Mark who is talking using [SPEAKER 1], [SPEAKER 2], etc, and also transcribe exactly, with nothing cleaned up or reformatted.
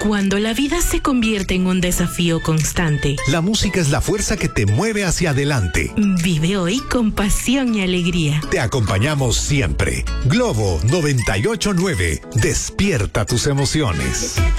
[SPEAKER 1] Cuando la vida se convierte en un desafío constante,
[SPEAKER 2] la música es la fuerza que te mueve hacia adelante.
[SPEAKER 1] Vive hoy con pasión y alegría.
[SPEAKER 2] Te acompañamos siempre. Globo noventa y ocho nueve. Despierta tus emociones.